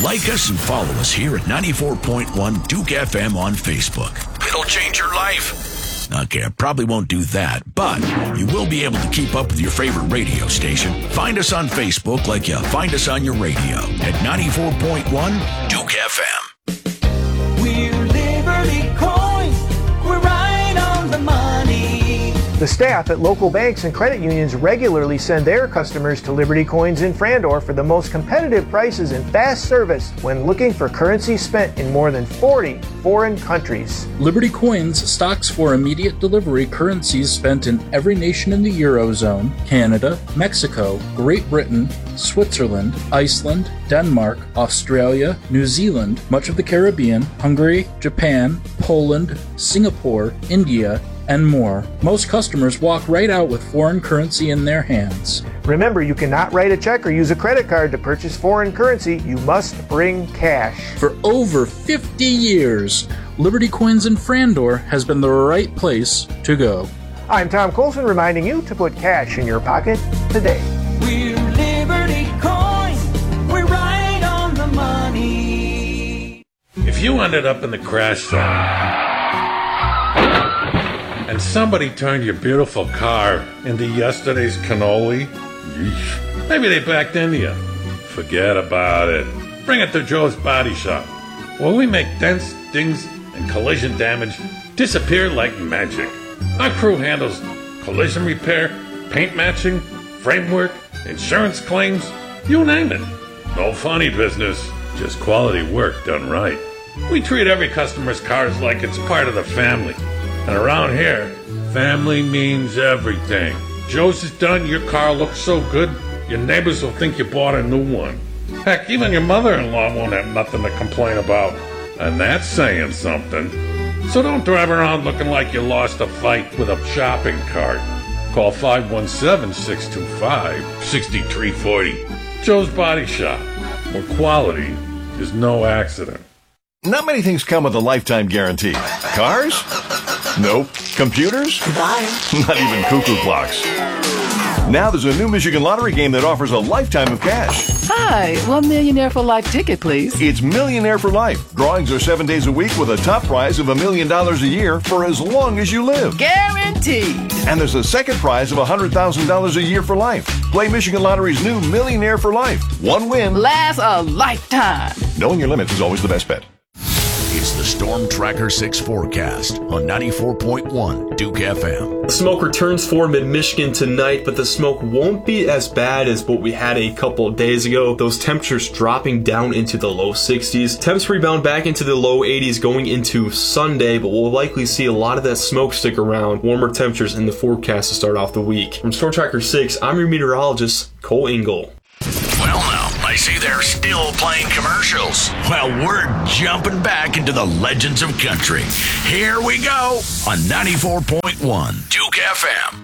Like us and follow us here at 94.1 Duke FM on Facebook. It'll change your life. Okay, I probably won't do that, but you will be able to keep up with your favorite radio station. Find us on Facebook like you find us on your radio at 94.1 Duke FM. We're Liberty Coins. We're right on the money. The staff at local banks and credit unions regularly send their customers to Liberty Coins in Frandor for the most competitive prices and fast service when looking for currency spent in more than 40 foreign countries. Liberty Coins stocks for immediate delivery currencies spent in every nation in the Eurozone, Canada, Mexico, Great Britain, Switzerland, Iceland, Denmark, Australia, New Zealand, much of the Caribbean, Hungary, Japan, Poland, Singapore, India, and more. Most customers walk right out with foreign currency in their hands. Remember, you cannot write a check or use a credit card to purchase foreign currency. You must bring cash. For over 50 years, Liberty Coins in Frandor has been the right place to go. I'm Tom Colson reminding you to put cash in your pocket today. We're Liberty Coins. We're right on the money. If you ended up in the crash zone and somebody turned your beautiful car into yesterday's cannoli, yeesh, maybe they backed into you. Forget about it. Bring it to Joe's Body Shop, where we make dents, dings, and collision damage disappear like magic. Our crew handles collision repair, paint matching, framework, insurance claims, you name it. No funny business, just quality work done right. We treat every customer's cars like it's part of the family. And around here, family means everything. Joe's is done, your car looks so good, your neighbors will think you bought a new one. Heck, even your mother-in-law won't have nothing to complain about. And that's saying something. So don't drive around looking like you lost a fight with a shopping cart. Call 517-625-6340. Joe's Body Shop, where quality is no accident. Not many things come with a lifetime guarantee. Cars? Nope. Computers? Goodbye. Not even cuckoo clocks. Now there's a new Michigan Lottery game that offers a lifetime of cash. Hi, $1 Millionaire for Life ticket, please. It's Millionaire for Life. Drawings are 7 days a week with a top prize of $1 million a year for as long as you live. Guaranteed. And there's a second prize of $100,000 a year for life. Play Michigan Lottery's new Millionaire for Life. One win lasts a lifetime. Knowing your limits is always the best bet. It's the Storm Tracker 6 forecast on 94.1 Duke FM. The smoke returns for mid-Michigan tonight, but the smoke won't be as bad as what we had a couple of days ago. Those temperatures dropping down into the low 60s. Temps rebound back into the low 80s going into Sunday, but we'll likely see a lot of that smoke stick around. Warmer temperatures in the forecast to start off the week. From Storm Tracker 6, I'm your meteorologist, Cole Engel. Well, now, I see they're still playing commercials. Well, we're jumping back into the legends of country. Here we go on 94.1 Duke FM.